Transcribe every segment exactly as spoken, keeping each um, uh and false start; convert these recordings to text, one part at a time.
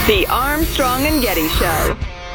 The Armstrong and Getty Show.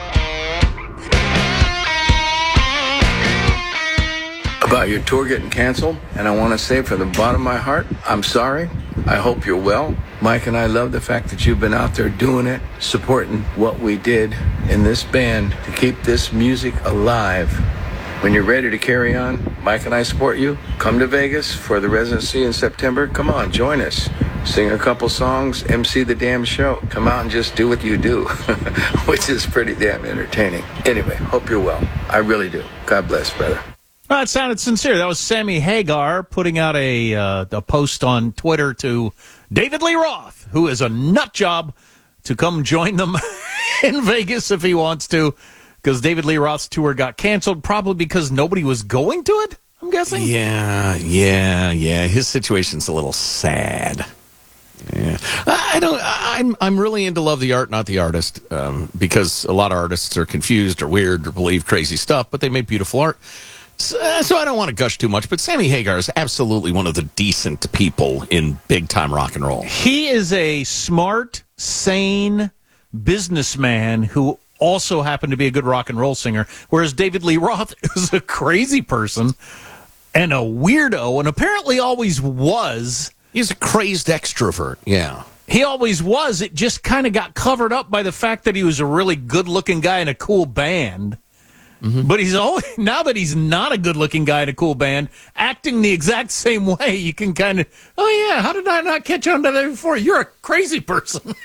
About your tour getting canceled, and I want to say from the bottom of my heart, I'm sorry. I hope you're well. Mike and I love the fact that you've been out there doing it, supporting what we did in this band to keep this music alive. When you're ready to carry on, Mike and I support you. Come to Vegas for the residency in September. Come on, join us. Sing a couple songs, M C the damn show. Come out and just do what you do, which is pretty damn entertaining. Anyway, hope you're well. I really do. God bless, brother. Well, it sounded sincere. That was Sammy Hagar putting out a uh, a post on Twitter to David Lee Roth, who is a nut job, to come join them in Vegas if he wants to, because David Lee Roth's tour got canceled, probably because nobody was going to it, I'm guessing. Yeah, yeah, yeah. His situation's a little sad. Yeah, I don't. I'm I'm really into love the art, not the artist, um, because a lot of artists are confused or weird or believe crazy stuff, but they make beautiful art. So, so I don't want to gush too much, but Sammy Hagar is absolutely one of the decent people in big-time rock and roll. He is a smart, sane businessman who also happened to be a good rock and roll singer, whereas David Lee Roth is a crazy person and a weirdo, and apparently always was. He's a crazed extrovert, yeah. He always was. It just kind of got covered up by the fact that he was a really good-looking guy in a cool band. Mm-hmm. But he's always, now that he's not a good-looking guy in a cool band, acting the exact same way, you can kind of, oh, yeah, how did I not catch on to that before? You're a crazy person.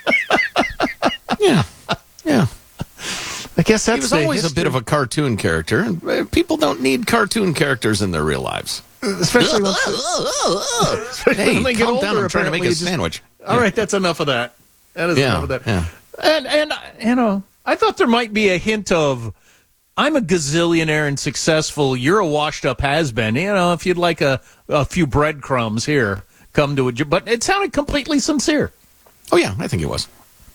yeah, yeah. I guess that's He was the always history. a bit of a cartoon character, and people don't need cartoon characters in their real lives. Especially once especially Hey, when they get calm older, down, I'm trying to make apparently a you just- sandwich. All Yeah. right, that's enough of that. That is Yeah, enough of that. yeah. And, and, you know, I thought there might be a hint of, I'm a gazillionaire and successful. You're a washed-up has-been. You know, if you'd like a, a few breadcrumbs here, come to it. But it sounded completely sincere. Oh, yeah, I think it was.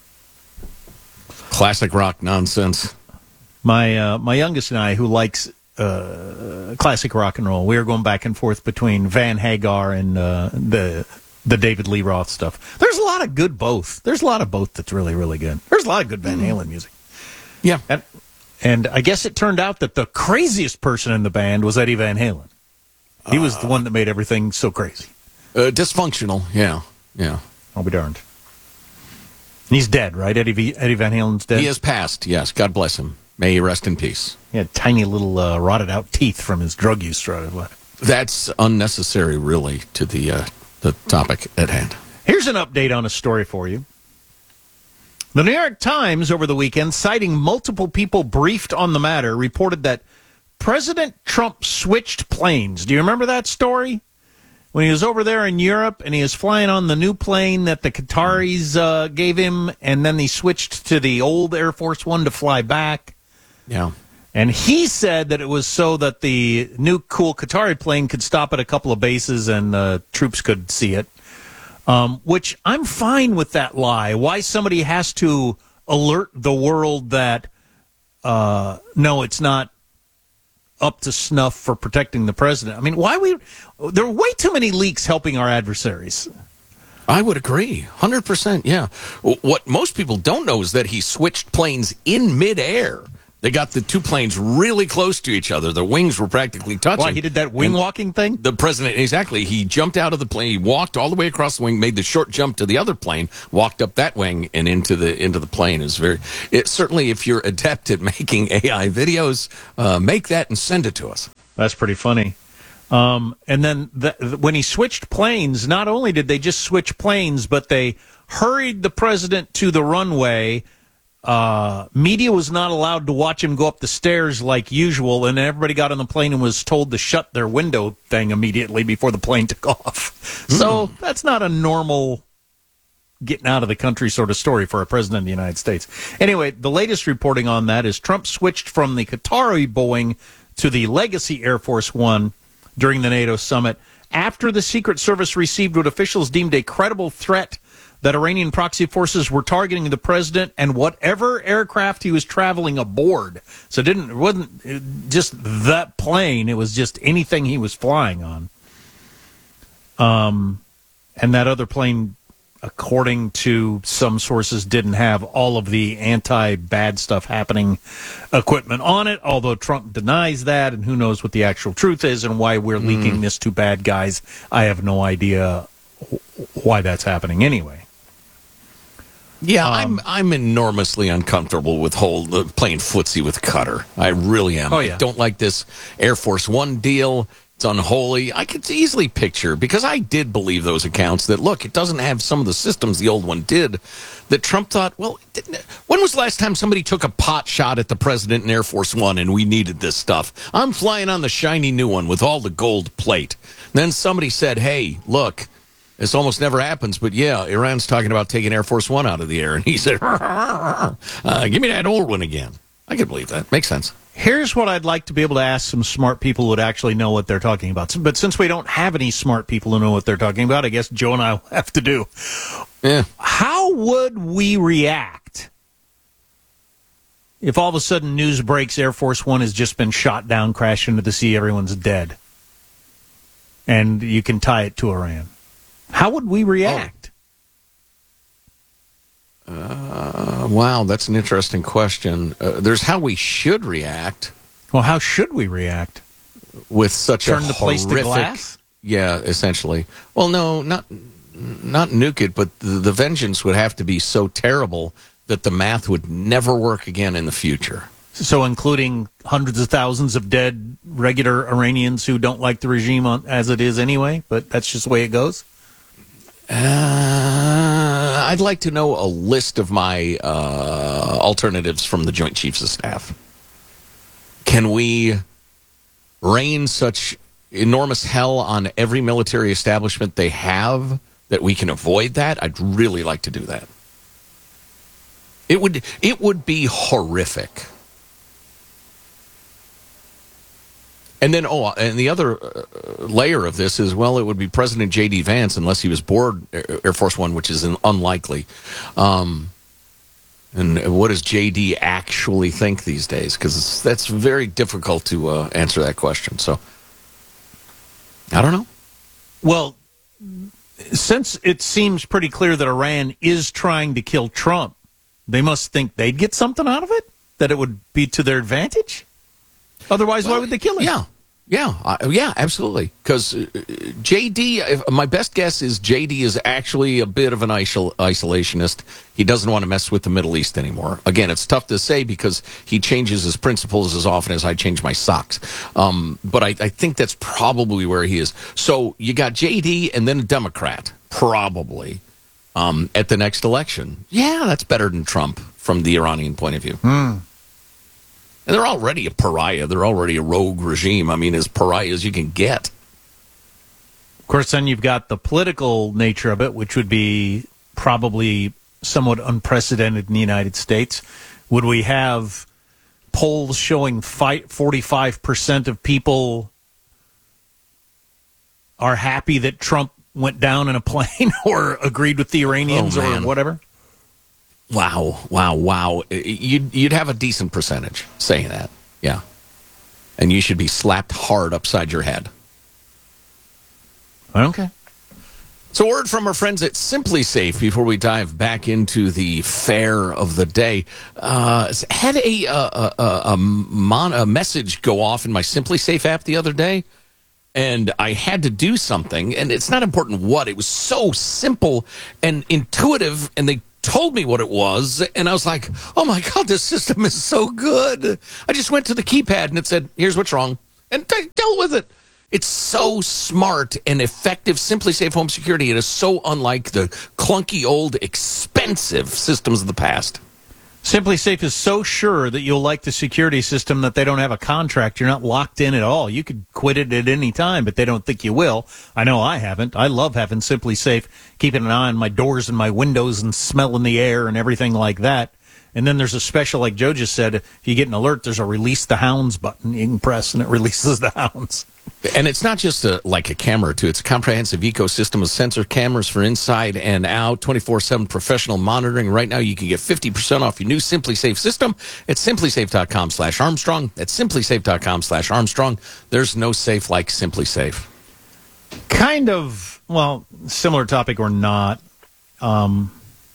Classic rock nonsense. My uh, my youngest and I, who likes uh, classic rock and roll, we were going back and forth between Van Hagar and uh, the the David Lee Roth stuff. There's a lot of good both. There's a lot of both that's really, really good. There's a lot of good Van Halen music. Yeah. And, and I guess it turned out that the craziest person in the band was Eddie Van Halen. He was the one that made everything so crazy. Uh, dysfunctional, yeah, yeah. I'll be darned. And he's dead, right? Eddie v- Eddie Van Halen's dead? He has passed, yes. God bless him. May he rest in peace. He had tiny little uh, rotted-out teeth from his drug use throughout his life. That's unnecessary, really, to the uh, the topic at hand. Here's an update on a story for you. The New York Times over the weekend, citing multiple people briefed on the matter, reported that President Trump switched planes. Do you remember that story? When he was over there in Europe and he was flying on the new plane that the Qataris uh, gave him, and then he switched to the old Air Force One to fly back. Yeah. And he said that it was so that the new cool Qatari plane could stop at a couple of bases and uh, troops could see it. Um, which I'm fine with that lie. Why somebody has to alert the world that, uh, no, it's not up to snuff for protecting the president. I mean, why we? There are way too many leaks helping our adversaries. I would agree. one hundred percent, yeah. What most people don't know is that he switched planes in midair. They got the two planes really close to each other. The wings were practically touching. Why, he did that wing walking thing? The president, exactly. He jumped out of the plane. He walked all the way across the wing, made the short jump to the other plane, walked up that wing and into the into the plane. Is very. It, certainly, if you're adept at making A I videos, uh, make that and send it to us. That's pretty funny. Um, and then the, when he switched planes, not only did they just switch planes, but they hurried the president to the runway. Uh, media was not allowed to watch him go up the stairs like usual, and everybody got on the plane and was told to shut their window thing immediately before the plane took off. Mm. So that's not a normal getting out of the country sort of story for a president of the United States. Anyway, the latest reporting on that is Trump switched from the Qatari Boeing to the Legacy Air Force One during the NATO summit after the Secret Service received what officials deemed a credible threat that Iranian proxy forces were targeting the president and whatever aircraft he was traveling aboard. So it didn't it wasn't just that plane; it was just anything he was flying on. Um, and that other plane, according to some sources, didn't have all of the anti-bad stuff happening equipment on it, although Trump denies that, and who knows what the actual truth is and why we're mm. leaking this to bad guys. I have no idea why that's happening anyway. Yeah, Um, I'm I'm enormously uncomfortable with whole uh, playing footsie with Qatar. I really am. Oh, yeah. I don't like this Air Force One deal. It's unholy. I could easily picture, because I did believe those accounts, that, look, it doesn't have some of the systems the old one did, that Trump thought, well, didn't, when was the last time somebody took a pot shot at the president in Air Force One and we needed this stuff? I'm flying on the shiny new one with all the gold plate. And then somebody said, hey, look, this almost never happens, but yeah, Iran's talking about taking Air Force One out of the air. And he said, uh, give me that old one again. I can believe that. Makes sense. Here's what I'd like to be able to ask some smart people who would actually know what they're talking about. But since we don't have any smart people who know what they're talking about, I guess Joe and I will have to do. Yeah. How would we react if all of a sudden news breaks Air Force One has just been shot down, crashed into the sea, everyone's dead, and you can tie it to Iran? How would we react? Oh. Uh, wow, that's an interesting question. Uh, there's how we should react. Well, how should we react? With such Turn a the place horrific, to glass? Yeah, essentially. Well, no, not not nuke it, but the, the vengeance would have to be so terrible that the math would never work again in the future. So including hundreds of thousands of dead regular Iranians who don't like the regime on, as it is anyway, but that's just the way it goes? Uh, I'd like to know a list of my uh, alternatives from the Joint Chiefs of Staff. Can we rain such enormous hell on every military establishment they have that we can avoid that? I'd really like to do that. It would it would be horrific. And then, oh, and the other uh, layer of this is, well, it would be President J D. Vance, unless he was bored Air Force One, which is unlikely. Um, and what does J D actually think these days? Because that's very difficult to uh, answer that question. So, I don't know. Well, since it seems pretty clear that Iran is trying to kill Trump, they must think they'd get something out of it? That it would be to their advantage? Otherwise, well, why would they kill him? Yeah, yeah, uh, yeah, absolutely. Because uh, J D, if, my best guess is J D is actually a bit of an isol- isolationist. He doesn't want to mess with the Middle East anymore. Again, it's tough to say because he changes his principles as often as I change my socks. Um, but I, I think that's probably where he is. So you got J D and then a Democrat, probably, um, at the next election. Yeah, that's better than Trump from the Iranian point of view. Hmm. And they're already a pariah. They're already a rogue regime. I mean, as pariah as you can get. Of course, then you've got the political nature of it, which would be probably somewhat unprecedented in the United States. Would we have polls showing forty-five percent of people are happy that Trump went down in a plane or agreed with the Iranians oh, or whatever? Wow, wow, wow. You'd, you'd have a decent percentage saying that, yeah. And you should be slapped hard upside your head. Okay. So word from our friends at Simply Safe before we dive back into the fare of the day. Uh, had a, a, a, a, mon- a message go off in my Simply Safe app the other day, and I had to do something, and it's not important what. It was so simple and intuitive, and they told me what it was, and I was like, oh my God, this system is so good. I just went to the keypad and it said, here's what's wrong, and I dealt with it. It's so smart and effective. Simply Safe Home Security. It is so unlike the clunky, old, expensive systems of the past. Simply Safe is so sure that you'll like the security system that they don't have a contract. You're not locked in at all. You could quit it at any time, but they don't think you will. I know I haven't. I love having Simply Safe, keeping an eye on my doors and my windows and smelling the air and everything like that. And then there's a special, like Joe just said, if you get an alert, there's a release the hounds button you can press, and it releases the hounds. And it's not just a, like a camera, too. It's a comprehensive ecosystem of sensor cameras for inside and out, twenty-four seven professional monitoring. Right now, you can get fifty percent off your new Simply Safe system at simplysafe.com slash Armstrong. That's simplysafe.com slash Armstrong. There's no safe like Simply Safe. Kind of, well, similar topic or not. um,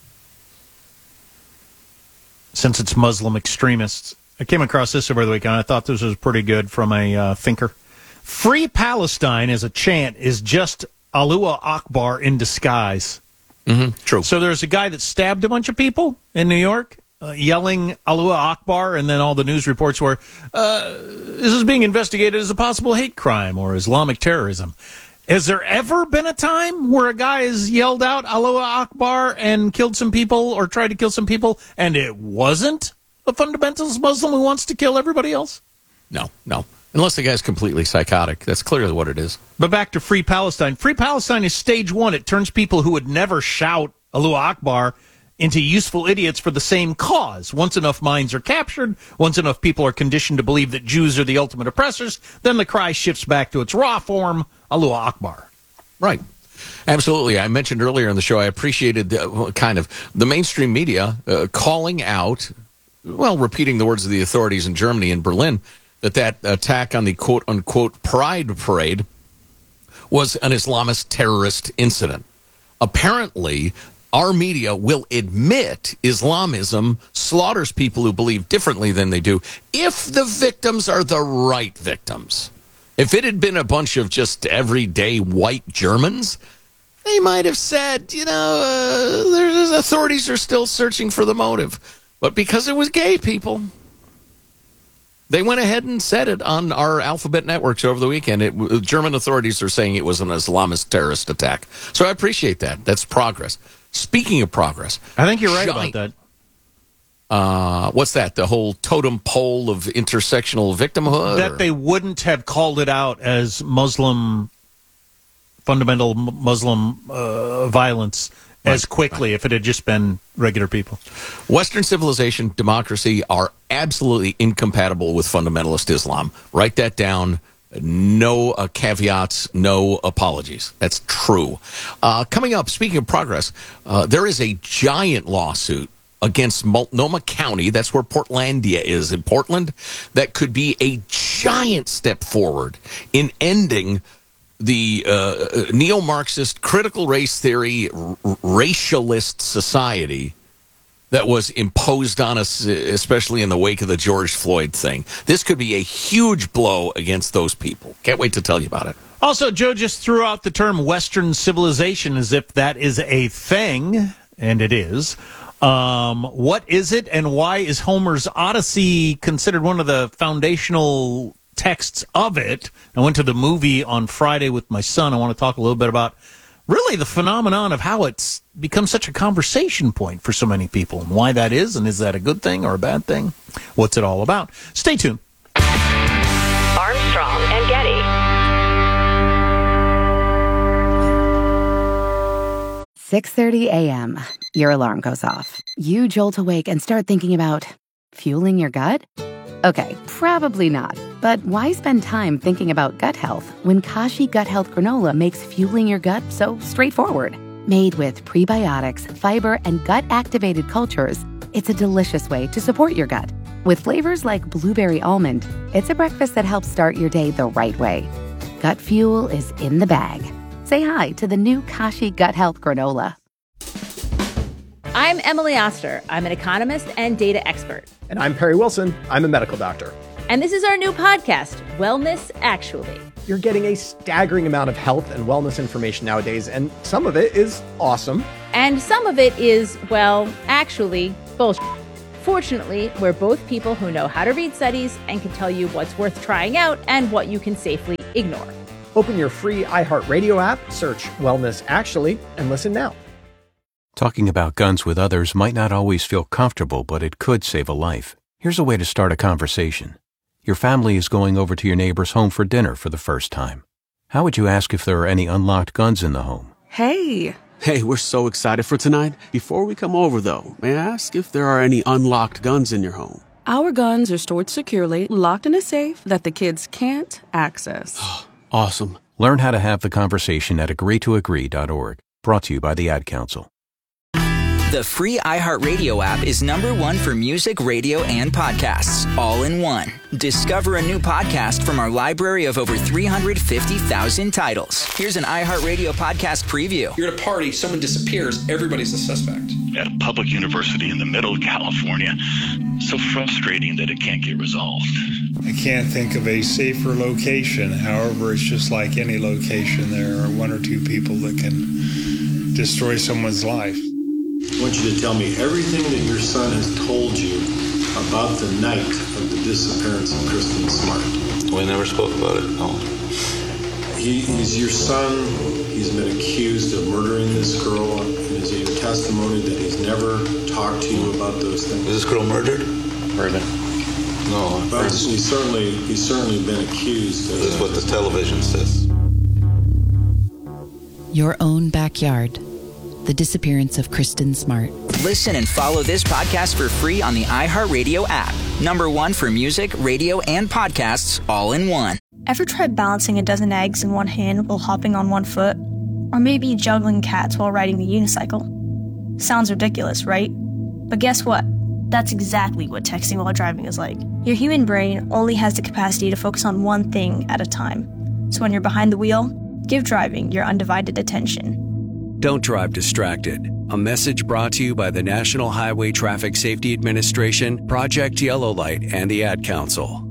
since it's Muslim extremists. I came across this over the weekend. I thought this was pretty good from a uh, thinker. Free Palestine as a chant is just Allahu Akbar in disguise. Mm-hmm. True. So there's a guy that stabbed a bunch of people in New York, uh, yelling Allahu Akbar, and then all the news reports were, uh, this is being investigated as a possible hate crime or Islamic terrorism. Has there ever been a time where a guy has yelled out Allahu Akbar and killed some people or tried to kill some people, and it wasn't a fundamentalist Muslim who wants to kill everybody else? No, no. Unless the guy's completely psychotic. That's clearly what it is. But back to Free Palestine. Free Palestine is stage one. It turns people who would never shout Allahu Akbar into useful idiots for the same cause. Once enough minds are captured, once enough people are conditioned to believe that Jews are the ultimate oppressors, then the cry shifts back to its raw form, Allahu Akbar. Right. Absolutely. I mentioned earlier in the show, I appreciated the, kind of the mainstream media uh, calling out, well, repeating the words of the authorities in Germany and Berlin, that that attack on the quote-unquote Pride Parade was an Islamist terrorist incident. Apparently, our media will admit Islamism slaughters people who believe differently than they do if the victims are the right victims. If it had been a bunch of just everyday white Germans, they might have said, you know, uh, the authorities are still searching for the motive. But because it was gay people, they went ahead and said it on our alphabet networks over the weekend. It, German authorities are saying it was an Islamist terrorist attack. So I appreciate that. That's progress. Speaking of progress, I think you're right giant, about that. Uh, what's that? The whole totem pole of intersectional victimhood? That or? they wouldn't have called it out as Muslim, fundamental Muslim uh, violence as Right, quickly right. if it had just been regular people. Western civilization, democracy are absolutely incompatible with fundamentalist Islam. Write that down. No uh, caveats, no apologies. That's true. Uh, coming up, speaking of progress, uh, there is a giant lawsuit against Multnomah County. That's where Portlandia is in Portland. That could be a giant step forward in ending the uh, neo-Marxist critical race theory r- racialist society that was imposed on us, especially in the wake of the George Floyd thing. This could be a huge blow against those people. Can't wait to tell you about it. Also, Joe just threw out the term Western civilization as if that is a thing, and it is. Um, what is it, and why is Homer's Odyssey considered one of the foundational texts of it? I went to the movie on Friday with my son. I want to talk a little bit about really the phenomenon of how it's become such a conversation point for so many people, and why that is, and is that a good thing or a bad thing? What's it all about? Stay tuned. Armstrong and Getty. six thirty a.m. Your alarm goes off. You jolt awake and start thinking about fueling your gut? Okay, probably not. But why spend time thinking about gut health when Kashi Gut Health Granola makes fueling your gut so straightforward? Made with prebiotics, fiber, and gut-activated cultures, it's a delicious way to support your gut. With flavors like blueberry almond, it's a breakfast that helps start your day the right way. Gut fuel is in the bag. Say hi to the new Kashi Gut Health Granola. I'm Emily Oster. I'm an economist and data expert. And I'm Perry Wilson. I'm a medical doctor. And this is our new podcast, Wellness Actually. You're getting a staggering amount of health and wellness information nowadays, and some of it is awesome. And some of it is, well, actually, bullshit. Fortunately, we're both people who know how to read studies and can tell you what's worth trying out and what you can safely ignore. Open your free iHeartRadio app, search Wellness Actually, and listen now. Talking about guns with others might not always feel comfortable, but it could save a life. Here's a way to start a conversation. Your family is going over to your neighbor's home for dinner for the first time. How would you ask if there are any unlocked guns in the home? Hey! Hey, we're so excited for tonight. Before we come over, though, may I ask if there are any unlocked guns in your home? Our guns are stored securely, locked in a safe that the kids can't access. Awesome. Learn how to have the conversation at agree to agree dot org. Brought to you by the Ad Council. The free iHeartRadio app is number one for music, radio, and podcasts, all in one. Discover a new podcast from our library of over three hundred fifty thousand titles. Here's an iHeartRadio podcast preview. You're at a party, someone disappears, everybody's a suspect. At a public university in the middle of California, so frustrating that it can't get resolved. I can't think of a safer location. However, it's just like any location. There are one or two people that can destroy someone's life. I want you to tell me everything that your son has told you about the night of the disappearance of Kristen Smart. We never spoke about it, no. He, he's your son. He's been accused of murdering this girl. And is it your testimony that he's never talked to you about those things? Was this girl murdered? Murdered. No. But he's certainly, he's certainly been accused. This is what the television says. Your Own Backyard. The Disappearance of Kristen Smart. Listen and follow this podcast for free on the iHeartRadio app. Number one for music, radio, and podcasts, all in one. Ever tried balancing a dozen eggs in one hand while hopping on one foot? Or maybe juggling cats while riding the unicycle? Sounds ridiculous, right? But guess what? That's exactly what texting while driving is like. Your human brain only has the capacity to focus on one thing at a time. So when you're behind the wheel, give driving your undivided attention. Don't drive distracted. A message brought to you by the National Highway Traffic Safety Administration, Project Yellow Light, and the Ad Council.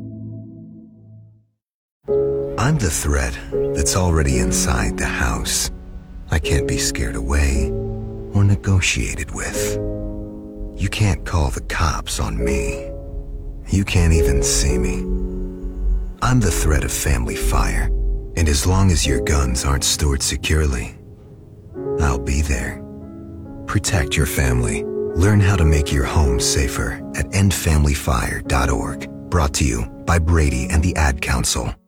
I'm the threat that's already inside the house. I can't be scared away or negotiated with. You can't call the cops on me. You can't even see me. I'm the threat of family fire, and as long as your guns aren't stored securely, I'll be there. Protect your family. Learn how to make your home safer at end family fire dot org. Brought to you by Brady and the Ad Council.